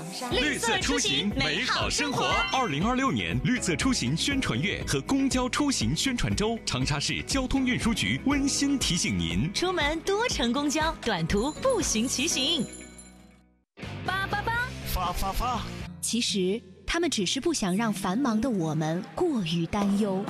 绿色出行，美好生活。2026年绿色出行宣传月和公交出行宣传周，长沙市交通运输局温馨提醒您： 出门多乘公交，短途步行骑行。 发。 其实他们只是不想让繁忙的我们过于担忧。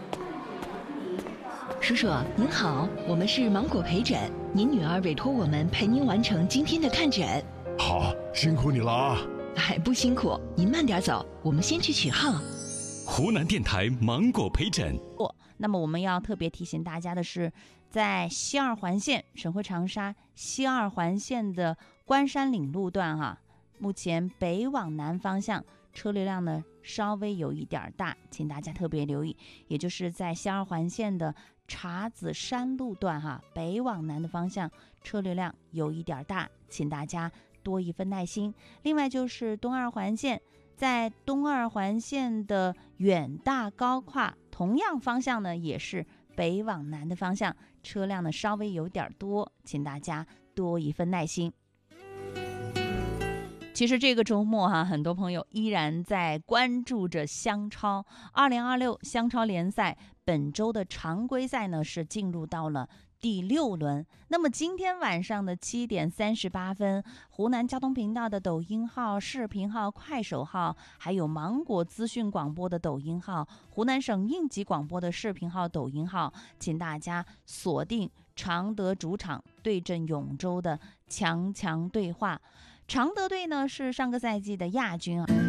叔叔您好，我们是芒果陪诊，您女儿委托我们陪您完成今天的看诊。 好，辛苦你了啊！ 哎，不辛苦，您慢点走，我们先去取号。 湖南电台芒果陪诊。 那么我们要特别提醒大家的是，在西二环线省会长沙西二环线的关山岭路段目前北往南方向车流量呢稍微有一点大，请大家特别留意，也就是在西二环线的茶子山路段北往南的方向车流量有一点大，请大家多一份耐心。另外就是东二环线，在东二环线的远大高跨同样方向呢也是北往南的方向，车辆呢稍微有点多，请大家多一份耐心。其实这个周末很多朋友依然在关注着湘超2026湘超联赛，本周的常规赛呢是进入到了第6轮。那么今天晚上的7点38分，湖南交通频道的抖音号、视频号、快手号，还有芒果资讯广播的抖音号、湖南省应急广播的视频号、抖音号，请大家锁定常德主场对阵永州的强强对话。常德队呢是上个赛季的亚军